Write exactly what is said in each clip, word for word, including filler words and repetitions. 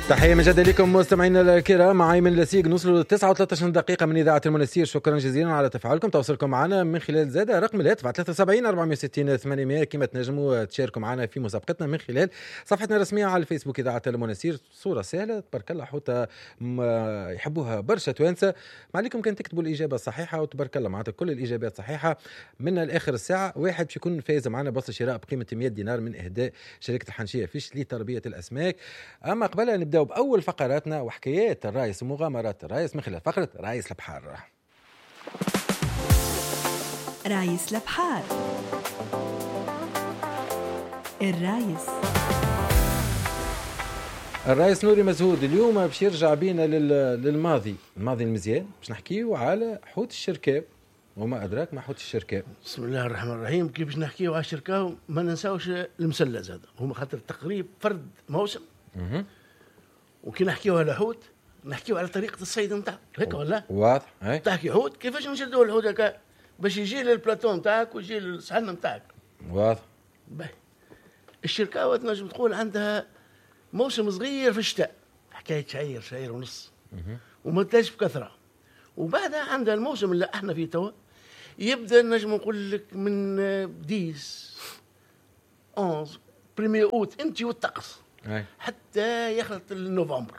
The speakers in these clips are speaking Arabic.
تحية من جديد لكم مستمعينا الكرام. معي من لسيق نوصلوا تسعة وثلاثين دقيقة من إذاعة المنستير. شكرا جزيلا على تفاعلكم. تواصلكم معنا من خلال زادة رقم الهاتف ثلاثة وسبعين أربعمائة وستين ثمانمائة. كما تنجموا تشاركوا معنا في مسابقتنا من خلال صفحتنا الرسمية على الفيسبوك إذاعة المنستير. صورة سهلة تبارك الله، حتى يحبوها برشا توانسة. ما عليكم كان تكتبوا الإجابة الصحيحة وتبارك الله معناتها كل الإجابات صحيحة. من الآخر الساعة واحد باش يكون فايز معنا بوصل شراء بقيمة مئة دينار من إهداء شركة الحنشية فيش لتربية الأسماك. أما قبل نبدأ بأول فقراتنا وحكايات الرايس ومغامرات الرايس من خلال فقرة رايس البحار. رايس البحار. الرايس الرايس نوري مزهود اليوم باش يرجع بينا للماضي، الماضي المزيان. باش نحكيو على حوت الشركاب وما أدراك ما حوت الشركاب. بسم الله الرحمن الرحيم. كيف باش نحكيو على الشركاب ما ننساوش المسلز هذا، هما خاطر تقريب فرد موسم. اها وكي نحكيو على حوت نحكيو على طريقة الصيد نتاعو هيك ولا؟ واضح. هاي تحكي حوت كيفاش نشدوا الحوت هكا باش يجي للبلاطون نتاعك ويجي للصحن نتاعك. واضح. باهي الشركاوة تنجم تقول عندها موسم صغير في الشتاء، حكاية شعير شعير ونص وما تلاش بكثرة. وبعدها عندها الموسم اللي احنا فيه توا يبدا نجم نقول لك من ديس أونز بريمي اوت انت والطقس هاي. حتى يخلط النوفمبر.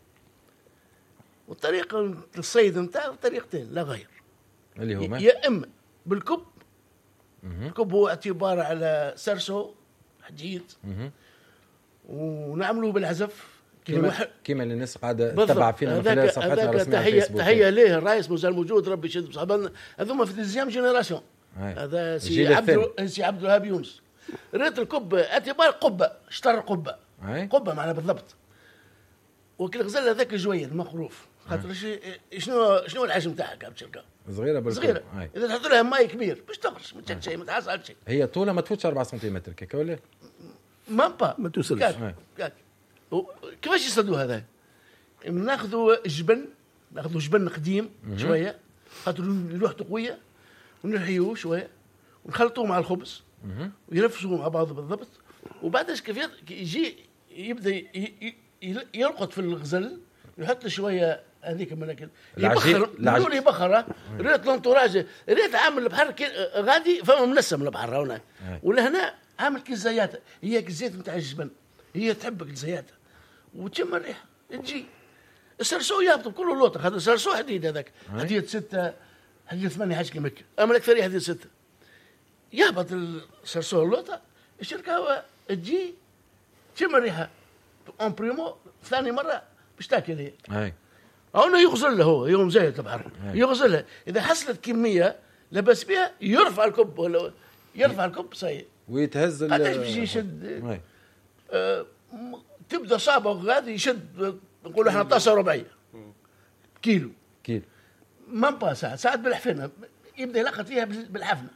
والطريقة الصيد نتاعو طريقتين لا غير، اللي هما يا اما بالكب. الكب هو اعتبار على سرسو حديد ونعملوه بالعزف كما كما الناس قاعده تتبع فينا من خلال صفحتنا الرسميه على الفيسبوك. تحيه ليه الرئيس مازال موجود، ربي يشد بصحابنا هذوما في الديزيام جينيراسيون. هذا سي عبد سي عبد الوهاب يونس. ريت الكب اعتبار قبه، اشترى قبه قبه معنا بالضبط. وكل غزال هذاك جويد مخروف خاطر شنو شنو الحجم تاعها كاب شركه صغيره بالكل صغيره. اذا تحط لها ماي كبير باش تخرج ما تشد شيء ما تحصل على شيء. هي طولها ما تفوتش أربعة سنتيمتر كيكا ولا ما با ما توصلش. كيفاش يصدوا هذا؟ ناخذوا جبن ناخذوا جبن قديم شويه خاطر لوحته قويه ونحيوه شويه ونخلطوه مع الخبز ويرفسوه مع بعض بالضبط. وبعدش كيف يجي يبدا يرقد في الغزل يحط شويه هذيك ملكه يبخر نقول يبخر. ريت لونتوراج ريت عامل البحر غادي فما منسم البحر هنا ولا هنا عامل كي الزيات هي الزيت نتاع الجبن هي تحبك الزيات وتشم الريحه تجي. السرسو يهبط كله لوطه هذا السرسو حديد هذاك حديد ستة حديد ثمانية حاجه كيمك اما الاكثريه حديد ستة يهبط السرسو اللوطه. الشركه تجي تشم الريحه اون بريمو ثاني مره باش تاكل هي اي هنا يغسل له هو يوم زايد البحر يغسلها اذا حصلت كميه لبس بها يرفع الكب ولا يرفع الكب صحيح ويتهز هذاش باش يشد. آه تبدا صعبه غادي يشد نقولوا احنا طاسه ربعيه كيلو كيلو ما با ساعات ساعات بالحفنه يبدا يلقط فيها بالحفنه.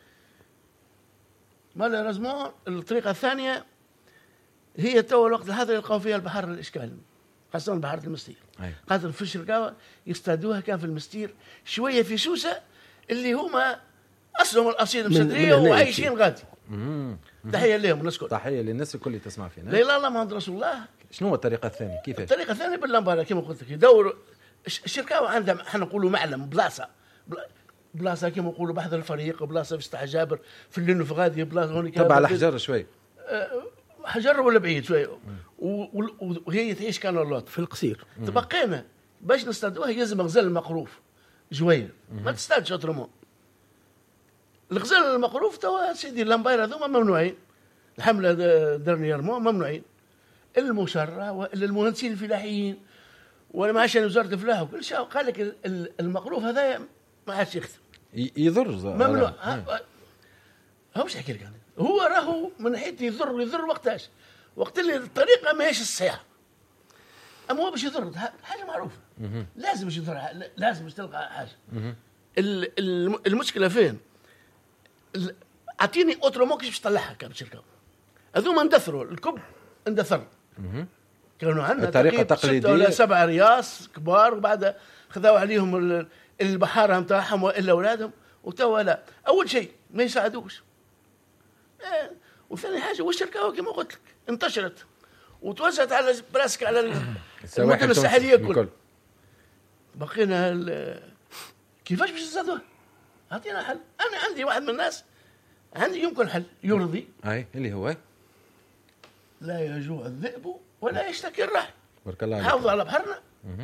مالوريزمون الطريقه الثانيه هي تو الوقت هذا يلقاو فيها البحر الاشكال خاصه بحر المستير خاطر في الشركاوه يصطادوها كان في المستير شويه في سوسه اللي هما اصلهم الاصيل مسدريه وعايشين غادي. تحيه لهم نسكت. تحيه للناس الكل اللي تسمع فينا. لا اله الا محمد رسول الله. شنو هو الطريقه الثانيه كيفاش؟ الطريقه الثانيه باللمباره كما قلت لك يدوروا الشركاوه عندها احنا نقولوا معلم بلاصه بلاصه كما نقولوا بحذا الفريق بلاصه في سطح جابر في الليل في غادي بلاصه هونيك تبع على حجر شوي حجر ولا بعيد شوي وهي تعيش كان اللوط في القصير. تبقينا باش نصطادوها يلزم غزال المقروف جوير ما تستادش اوترومون. الغزال المقروف توا سيدي اللمباير هذوما ممنوعين الحمله درنييرمون ممنوعين. المشرع ولا المهندسين الفلاحيين ولا ما عادش وزاره الفلاحه وكل شيء قال لك المقروف هذا ما عادش يخدم يضر ممنوع. هو مش يحكي لك يعني هو راهو من ناحيه يضر يضر وقتاش وقت اللي الطريقه ماهيش الصحيحه. اما هو باش يضر حاجه معروفه لازم باش يضر لازم باش تلقى حاجه. المشكله فين؟ اعطيني اوترومون كيفاش تطلعها كان شركه هذوما اندثروا الكب اندثر. كانوا عندنا الطريقه التقليديه ستة ولا سبع رياس كبار وبعد خذوا عليهم البحاره نتاعهم والا اولادهم وتوا لا. اول شيء ما يساعدوش. وثاني حاجه والشركه كما قلت لك انتشرت وتوزعت على براسك على المدن الساحليه كل. بقينا كيفاش باش نزادوها؟ اعطينا حل. انا عندي واحد من الناس عندي يمكن حل يرضي. اي اللي هو لا يجوع الذئب ولا يشتكي الراعي. بارك الله عليك. نحافظوا على بحرنا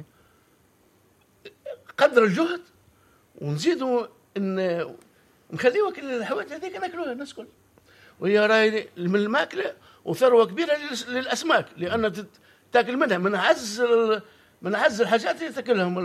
قدر الجهد، ونزيدوا ان نخليوا كل الحوادث هذيك ناكلوها الناس كل. وهي راهي من الماكله وثروه كبيره للاسماك، لان تاكل منها من عز من عز الحاجات اللي تاكلهم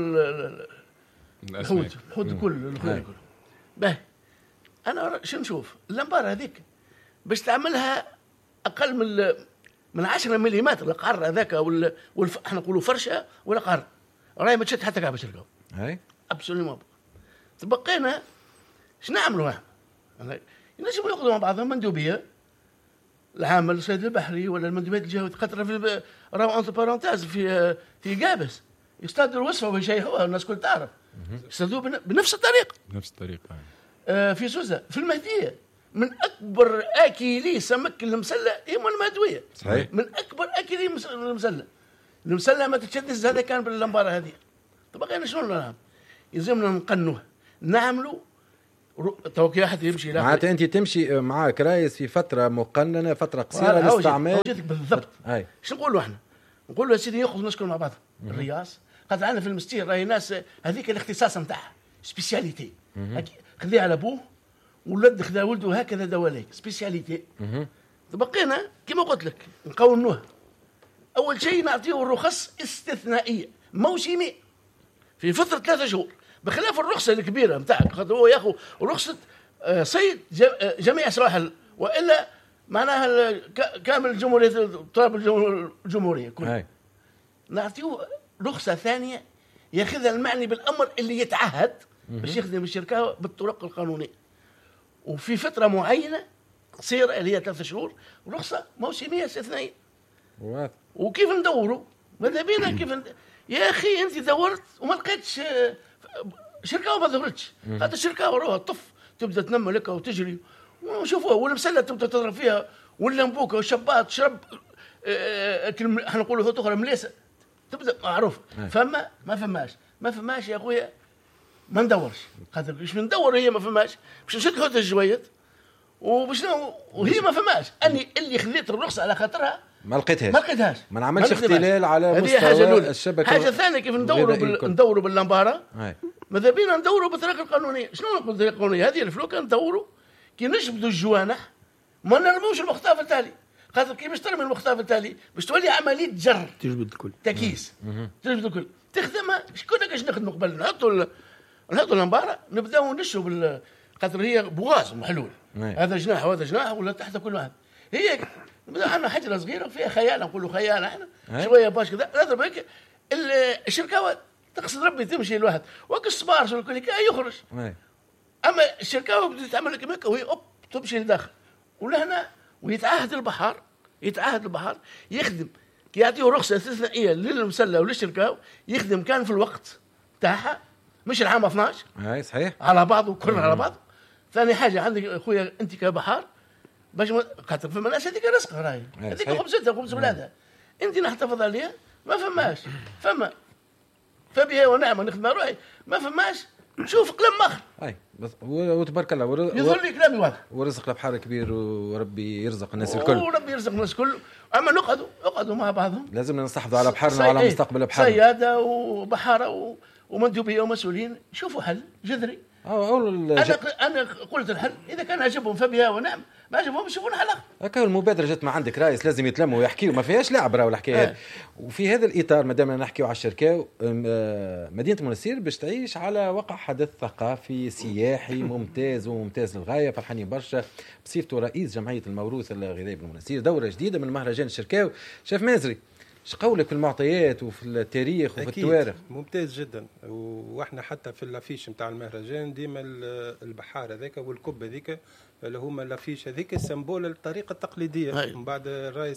الحوت الحوت كل الخير كله. باهي انا شو نشوف اللمباره هذيك باش تعملها اقل من من عشرة مليمتر القعر هذاك ولا والف... احنا نقولوا فرشه ولا قعر، راهي ما تشد حتى كعبه شركه. اي ابسوليومون. تبقينا اش نعملوا احنا؟ ينجموا ياخذوا مع بعضهم مندوبيه العامل الصيد البحري ولا المندوبيات الجهويه قطره في راهو انت بارونتاز في في قابس يصطادوا الوصفه ويشيحوها الناس كل تعرف يصطادوا بنفس الطريقه نفس الطريقه. آه في سوسه في المهديه من اكبر اكلي سمك المسله هي المهدويه. صحيح. من اكبر اكلي المسله المسله ما تتشدس. هذا كان باللمباره هذه. طب بقينا شنو نعمل؟ يلزمنا نقنوها نعملوا توكي واحد يمشي. معناتها انت تمشي معاك رايس في فتره مقننه فتره قصيره للاستعمال. بالضبط. شو نقولوا احنا؟ نقولوا يا سيدي ياخذ نشكل مع بعض الرياس. خاطر عندنا في المستير راهي ناس هذيك الاختصاص نتاعها سبيسياليتي. خذيه على ابوه ولد خذا ولده هكذا دواليك سبيسياليتي. بقينا كما قلت لك نقونوها. اول شيء نعطيه الرخص استثنائيه موسمي في فتره ثلاثة شهور بخلاف الرخصه الكبيره نتاعك. خاطر هو ياخذ رخصه صيد جميع سواحل والا معناها كامل الجمهوريه تراب الجمهوريه كلها. نعطيه رخصه ثانيه ياخذها المعني بالامر اللي يتعهد باش يخدم الشركه بالطرق القانونيه وفي فتره معينه قصيره اللي هي ثلاثة شهور رخصه موسميه استثنائيه. وكيف ندوروا؟ ماذا بينا كيف ند... يا اخي انت دورت وما لقيتش شركه وما ظهرتش. هذا الشركه وراها طف تبدا تنمى لك وتجري وشوفوها والمسله تبدا تضرب فيها واللمبوكه والشباط تشرب احنا نقولوا تخرى مليسه تبدا معروف. فما ما فماش ما فماش يا اخويا ما ندورش. خاطر باش ندور هي ما فماش باش نشد هذا الجويد وباش وهي ما فماش. اني اللي خذيت الرخصه على خاطرها ما لقيتهاش ما لقيتهاش ما نعملش اختلال على مستوى الشبكه. حاجه ثانيه كيف ندوروا بال... ندوروا باللمباره. ماذا بينا ندوروا بالطريقه القانونيه. شنو نقول بالطريقه القانونيه؟ هذه الفلوكه ندوروا كي نجبدوا الجوانح ما نرموش المخطاف التالي. خاطر كي باش ترمي المخطاف التالي باش تولي عمليه جر تجبد الكل تكيس تجبد الكل تخدمها. شكون كاش نخدموا قبل نحطوا ال... نحطوا اللمباره نبداو نشوا بال خاطر هي بواز محلول. هذا جناح وهذا جناح ولا تحت كل واحد. هي عندنا حجره صغيره فيها خيال نقولوا خيال احنا شويه باش كذا نضرب هيك الشركاوات تقصد ربي تمشي الواحد وك الصبار شو كل يخرج. اما الشركاوه بدها تعمل لك هيك وهي اوب تمشي لداخل ولهنا ويتعهد البحر يتعهد البحر يخدم كي يعطيه رخصه استثنائيه للمسله وللشركاوه يخدم كان في الوقت تاعها مش العام اثناش. اي صحيح على بعضه كلنا على بعض. ثاني حاجه عندك اخويا انت كبحر باش خاطر في الناس هذيك رزقها راهي هذيك خبزتها خبز ولادها انت نحتفظ عليها ما فماش. فما فبها ونعمه نخدم روحي ما فماش نشوف كلام اخر. اي بس وتبارك الله ور... يظل لي كلامي واضح. ورزق البحر كبير وربي يرزق الناس الكل وربي يرزق الناس الكل. اما نقعدوا نقعدوا مع بعضهم لازم نستحفظوا على بحرنا وعلى مستقبل بحرنا. صياده وبحاره و... ومندوبيه ومسؤولين شوفوا حل جذري. أو انا انا قلت الحل اذا كان عجبهم فبها ونعم ما عجبهم يشوفون حلقه. هكا المبادره جت ما عندك رايس لازم يتلموا ويحكيوا ما فيهاش لعب راهو الحكايه. آه. وفي هذا الاطار ما دام نحكيوا على الشركه مدينه المنستير باش تعيش على وقع حدث ثقافي سياحي ممتاز وممتاز للغايه. فرحانين برشا بصفته رئيس جمعيه الموروث الغذائي بالمنستير دوره جديده من مهرجان الشركاوي. شاف مازري ايش قولك في المعطيات وفي التاريخ وفي التواريخ؟ ممتاز جدا. واحنا حتى في الافيش نتاع المهرجان ديما البحار هذاك والكب هذيك اللي هما الافيش هذيك السمبول الطريقه التقليديه. من بعد الرئيس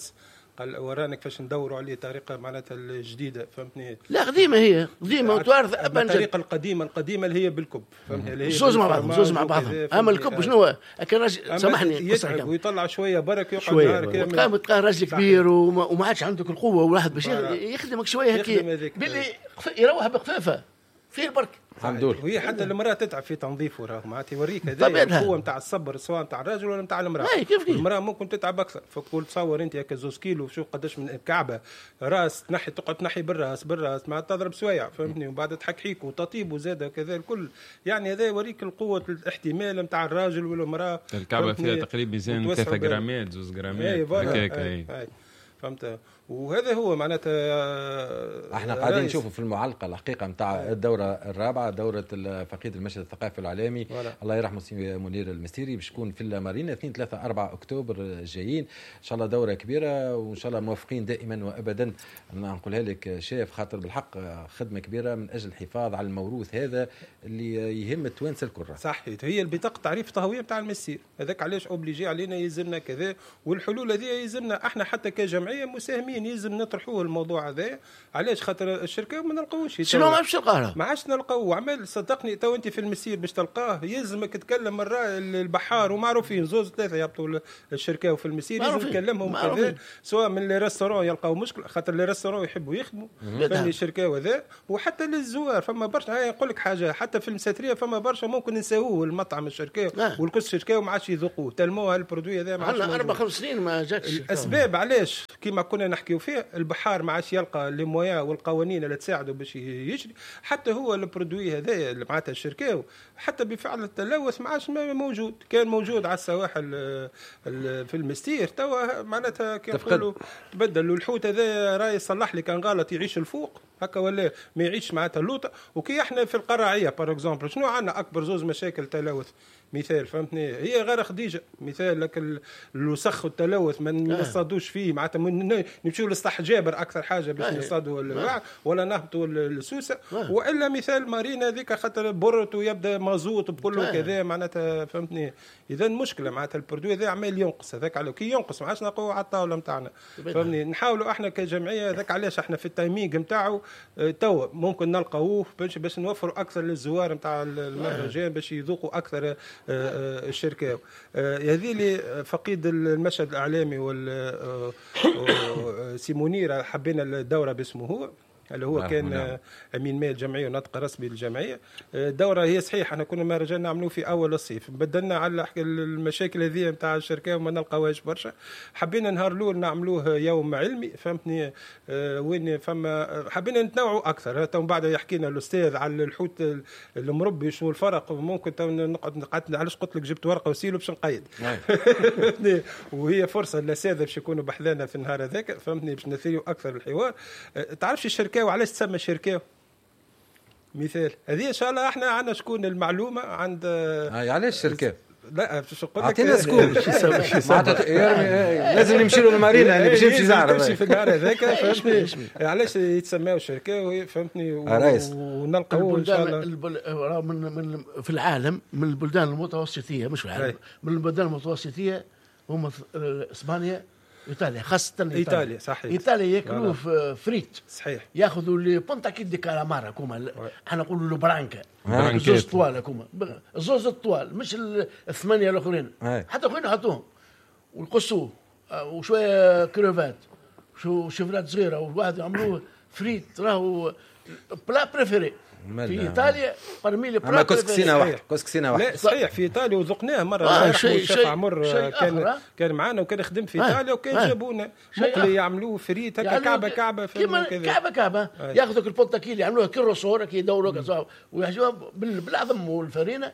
قال ورانا كيفاش ندوروا عليه طريقه معناتها الجديده فهمتني. لا قديمه هي قديمه وتوارث ابا الطريقه القديمه القديمه اللي هي بالكب فهمتني اللي هي زوز مع بعض زوز مع بعض. اما الكب شنو هو كان راجل سامحني يتعب ويطلع شويه برك يقعد نهار كامل تلقى تلقى راجل كبير وما عادش عندك القوه وواحد باش يخدمك شويه هكا باللي يروح بخفافه فيه البرك الحمد لله. وهي حتى المراه تتعب في تنظيفه راه معناتها يوريك هذا القوه نتاع الصبر سواء نتاع الراجل ولا نتاع المراه. كيف كيف المراه ممكن تتعب اكثر فكل تصور انت هكا زوز كيلو شوف قداش من كعبه راس تنحي تقعد تنحي بالراس بالراس ما تضرب سوايع فهمتني وبعد تحكيك وتطيب وزاده كذا الكل يعني هذا يوريك القوه الاحتمال نتاع الراجل ولا المراه. الكعبه فيها تقريبا ميزان ثلاثة جرامات زوز جرامات هكاك فهمت. وهذا هو معناتها احنا قاعدين نشوفوا في المعلقه الحقيقه نتاع الدوره الرابعه دوره فقيد المشهد الثقافي العالمي ولا. الله يرحمه سي منير المستيري باش تكون في المارينا اثنين ثلاثة أربعة أكتوبر الجايين ان شاء الله دوره كبيره وان شاء الله موفقين دائما وابدا. نقولها لك شايف خاطر بالحق خدمه كبيره من اجل الحفاظ على الموروث هذا اللي يهم التوانسه الكل. صحيح هي البطاقه تعريف التهويه نتاع المسير هذاك علاش اوبليجي علينا يلزمنا كذا والحلول هذه يلزمنا احنا حتى كجمعيه مساهمين يلزم نطرحوه الموضوع هذا. علاش خاطر الشركه ما نلقاوش شنو ما باش تلقاها ما عادش نلقاو عمل صدقني تو انت في المسير باش تلقاه يلزمك تتكلم مره البحار ومعروفين زوز ثلاثه يهبطوا الشركه وفي المسير يلزم تكلمهم كذا سواء من لي ريستورون يلقاو مشكل خاطر لي ريستورون يحبوا يخدموا فهمني الشركه وذا وحتى للزوار فما برشا. هاي نقول لك حاجه حتى في المساتريه فما برشا ممكن نساووه المطعم الشركه والكس الشركه وما عادش يذوقوه تلموها البرودوي هذا ما عادش اربع خمس سنين ما جاتش. الاسباب علاش كيما كنا نحكيو فيه البحار ما عادش يلقى لي مويا والقوانين اللي تساعده باش يجري حتى هو البرودوي هذا اللي معناتها الشركه حتى بفعل التلوث ما عادش موجود. كان موجود على السواحل في المستير توا معناتها كي نقولوا تبدل الحوت هذا راه يصلح لي كان غلط يعيش الفوق هكا ولا ما يعيش معناتها اللوطه. وكي احنا في القراعيه بار اكزومبل شنو عندنا اكبر زوز مشاكل تلوث مثال فهمتني هي غير خديجه مثال لك الوسخ والتلوث ما نصطادوش فيه معناتها نمشيو لسطح جابر اكثر حاجه باش نصطادوا الوعد ولا نهبطوا السوسه والا مثال مارينا هذيك خاطر برت ويبدا مازوت بكله كذا معناتها فهمتني. اذا مشكله معناتها البرودوي هذا عمال ينقص هذاك على كي ينقص ما عادش نلقاو على الطاوله نتاعنا فهمني. نحاولوا احنا كجمعيه هذاك علاش احنا في التايمينغ نتاعو تو ممكن نلقاوه باش باش نوفروا اكثر للزوار نتاع المهرجان باش يذوقوا اكثر الشركه هذه اللي فقيد المشهد الاعلامي وال سيمونيرا حبينا الدوره باسمه هو اللي هو كان امين مال جمعيه ونطق رسمي للجمعيه. الدوره هي صحيح احنا كنا مهرجان نعملوه في اول الصيف بدلنا على المشاكل هذه نتاع الشركه وما نلقاوهاش برشا حبينا نهار الاول نعملوه يوم علمي فهمتني وين فما حبينا نتنوعوا اكثر. تو بعد يحكي لنا الاستاذ على الحوت المربي شنو الفرق ممكن نقعد نقعد علاش قلت لك جبت ورقه وسيله باش نقيد وهي فرصه للاساتذه باش يكونوا بحذانا في النهار هذاك فهمتني باش نثيروا اكثر الحوار. تعرفش الشركه وعلاش تسمى شركه مثال هذه ان شاء الله احنا عندنا شكون المعلومه عند هاي علاش شركه لا شو قلت لك اعطينا سكوب لازم نمشي له المارينا يعني باش يمشي زعر نمشي في النهار هذاك فهمتني علاش يتسموا شركه فهمتني ونلقاو ان شاء الله من من في العالم من البلدان المتوسطيه مش في العالم من البلدان المتوسطيه هم اسبانيا ايطاليا خاصه ايطاليا, إيطاليا صحيح ايطاليا ياكلوه في فريت صحيح ياخذوا لي بونتا كيد دي كالامارا كوما احنا نقولوا له برانكا زوز طوال كوما زوز الطوال مش الثمانيه الاخرين حتى اخرين حطوهم والقصوه وشويه كروفات شو شفرات صغيره وواحد يعملوه فريت راهو بلا بريفيري في ايطاليا برميلي اما كسكسينا واحد كسكسينا واحد لا صحيح في ايطاليا وذقناه مره آه الشيخ عمر كان كان معنا وكان خدم في ايطاليا وكان آه جابونا مقلي يعملووا فريت هكا كعبه كعبه كيما كعبه كعبه ياخذوا البونتا كيل يعملوها كيروسور كي يدوروا ويحشوها بالعظم والفرينه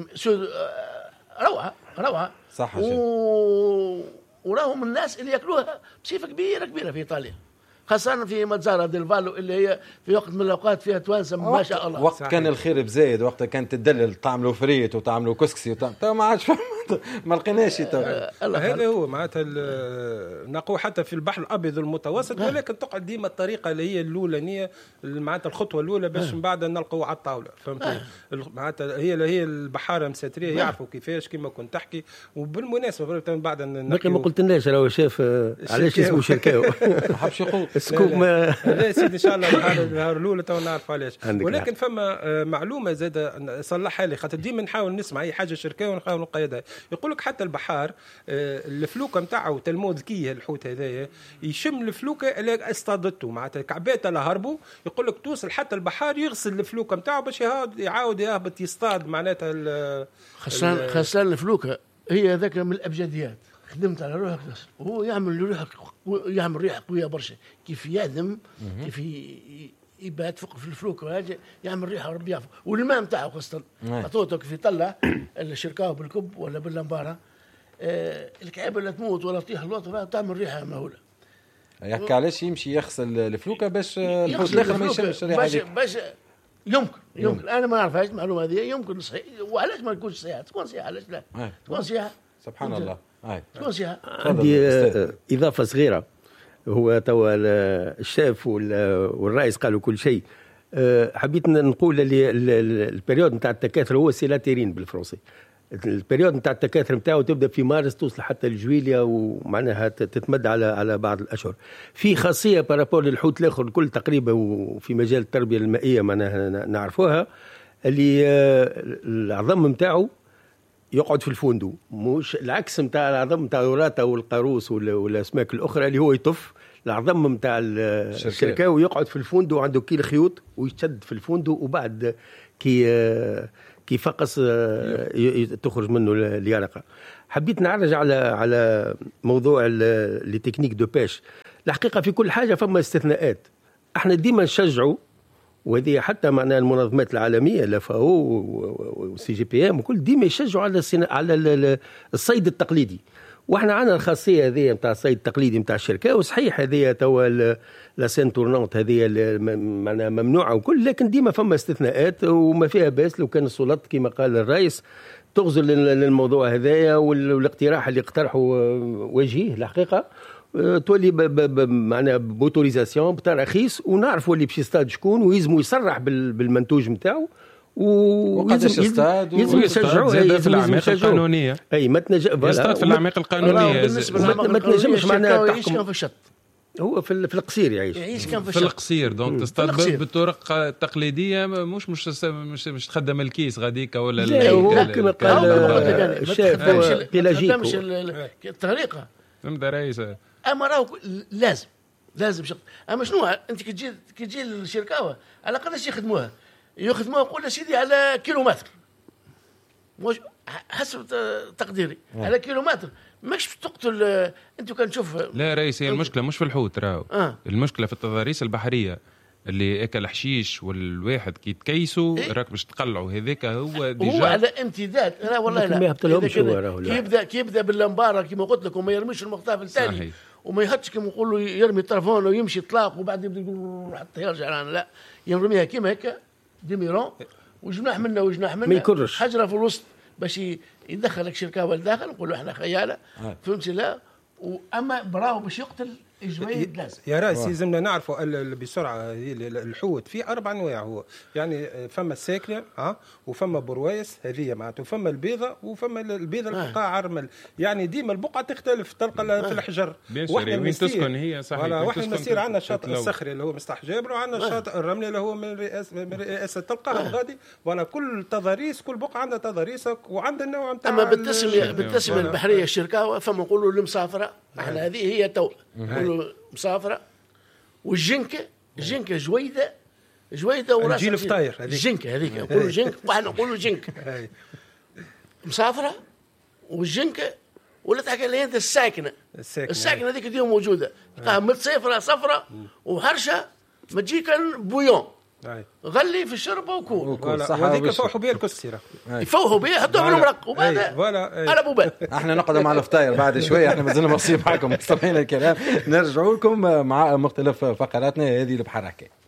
روعه روعه صح و... وراهم الناس اللي ياكلوها بصفه كبيره كبيره في ايطاليا خاصة في مزارة ديل فالو اللي هي في وقت من الأوقات فيها توانسة ما شاء الله. وقت صحيح. كان الخير بزايد وقت كانت تدلل تعملوا فريت وتعملوا كسكسي وتعملوا ما عادش ما لقيناش هذا هو معناتها نقول حتى في البحر الابيض المتوسط، ولكن تقعد ديما الطريقه اللي هي الاولانيه معناتها الخطوه الاولى باش من بعد نلقوا على الطاوله، فهمت؟ معناتها هي هي البحاره مساتريه يعرفوا كيفاش كما كنت تحكي. وبالمناسبه من بعد باقي ما قلتلناش راهو شاف علاش اسمه شركاو ما حبش يقول السكوب ما لا سيدي ان شاء الله النهار الاولى تو نعرف علاش. ولكن فما معلومه زاد صلحها لي خاطر ديما نحاول نسمع اي حاجه شركاوي ونحاول نقيدها. يقول لك حتى البحار الفلوكه نتاعو تلمو ذكيه الحوت هذايا يشم الفلوكه اللي اصطادته معناتها كعبات اللي هربوا، يقول لك توصل حتى البحار يغسل الفلوكه نتاعو باش يعاود يهبط يصطاد معناتها خسران خسران الفلوكه. هي ذاك من الابجديات خدمت على روحك وهو يعمل ريحه يعمل ريحه قويه برشا كيف يهدم كيف يبات فوق في الفلوكه يعمل ريحه ربي يعرف. والماء نتاعو خاصه عطوته كيف يطلع الشركاو بالكب ولا باللمباره آه الكعبه اللي تموت ولا تطيح الوطه تعمل ريحه مهوله. يحكي علاش يمشي يغسل الفلوكه باش الحوت الاخر ما يشمش الريحه باش باش يمكن يمكن انا ما نعرفهاش المعلومه هذه يمكن صحيح. وعلاش ما تكونش صحيحه؟ تكون صحيحه علاش لا؟ تكون صحيحه سبحان الله. تكون صحيحه. عندي اضافه صغيره. هو توا الشاف والرئيس قالوا كل شيء. حبيت نقول اللي البريود نتاع التكاثر هو سيلاتيرين بالفرنسي. البريود نتاع التكاثر نتاعو تبدا في مارس توصل حتى لجويليا ومعناها تتمد على على بعض الاشهر. في خاصيه بارابور للحوت الاخر الكل تقريبا وفي مجال التربيه المائيه معناها نعرفوها اللي العظم نتاعو يقعد في الفندق، مش العكس نتاع العظم نتاع الوراتا والقاروس والاسماك الاخرى اللي هو يطف. العظم نتاع الشركاوي يقعد في الفندق وعنده كيل خيوط ويشد في الفندق وبعد كي كي فقس تخرج منه اليرقه. حبيت نعرج على على موضوع لي تكنيك دو بيش. الحقيقه في كل حاجه فما استثناءات. احنا ديما نشجعوا وهذه حتى معناها المنظمات العالميه الفاو والسي جي بي ام وكل ديما يشجعوا على على الصيد التقليدي. واحنا عندنا الخاصيه هذه نتاع الصيد التقليدي نتاع الشركه وصحيح هذه توا لا سين تورنونت هذه معناها ممنوعه وكل، لكن ديما فما استثناءات وما فيها باس لو كان السلطات كما قال الرئيس تغزل للموضوع هذايا. والاقتراح اللي اقترحه وجهيه الحقيقه تولي معناها بوتوريزاسيون بتراخيص ونعرفوا اللي باش يصطاد شكون ويلزموا يصرح بالمنتوج نتاعو وقداش يصطاد ويشجعوا في الاعماق القانونيه. اي ما تنجم يصطاد في الاعماق القانونيه ما تنجمش معناها تحكم في الشط. هو في في القصير يعيش يعيش كان في, في القصير دونك تصطاد بالطرق التقليديه مش مش مش مش تخدم الكيس غاديك ولا لا هو كما قال الشيف بيلاجيك مش الطريقه فهمت رئيس. اما راهو لازم لازم شغل. اما شنو انت كي تجي كي تجي الشركاوه على قداش يخدموها يخدموها قول سيدي على كيلومتر مش حسب تقديري على كيلومتر ماكش تقتل. انت كان تشوف لا رئيس هي المشكله مش في الحوت راهو آه. المشكله في التضاريس البحريه اللي اكل حشيش والواحد كي تكيسوا إيه؟ راك باش تقلعوا هذاك هو ديجا هو على امتداد. لا والله لا كي يبدا كي يبدا باللمباره كما قلت لكم ما يرميش المقطاف الثاني وما يهتش كما نقولوا يرمي الطرفون ويمشي اطلاق وبعد يبدا يقول حتى يرجع. لا يرميها كيما هكا ديميرون وجناح منا وجناح منا ما يكرش حجره في الوسط باش يدخلك شركاوه لداخل نقولوا احنا خياله آه. فهمت لا. واما براو باش يقتل الجويد لازم. يا راس لازمنا نعرفوا بسرعه الحوت في اربع انواع. هو يعني فما الساكنه ها وفما بروايس هذه معناته وفما البيضه وفما البيضه اللي تلقاها عرمل. يعني ديما البقعه تختلف تلقى آه. في الحجر واحنا وين تسكن هي صحيح. ولا واحنا المسير عندنا الشاطئ الصخري اللي هو مستح جابر وعندنا آه. الشاطئ الرملي اللي هو من رئاسه من رئاسه تلقاها آه. غادي. ولا كل تضاريس كل بقعه عندها تضاريسك وعندها النوع نتاع. اما بالتسميه بالتسميه البحريه الشركاوه فما نقولوا المسافره احنا هذه هي تو نقولوا مسافره. والجنكه الجنكه جويده جويده وراسها الجيل فطاير هذيك الجنكه هذيك نقولوا جنك وحنا نقولوا جنك مسافره. والجنكه ولا تحكي لي انت الساكنه الساكنه هذيك اليوم موجوده تلقاها متصيفره صفرة وهرشه ما تجي كان بويون غلي في الشربه وكول وهذيك يفوحوا بها الكسيره يفوحوا بها حطوها في المرق وبعد على بوبال. احنا نقعدوا مع الفطاير بعد شويه. احنا مازلنا مبسوطين معكم مستمعين الكلام. نرجعوا لكم مع مختلف فقراتنا هذه البحر حكايه.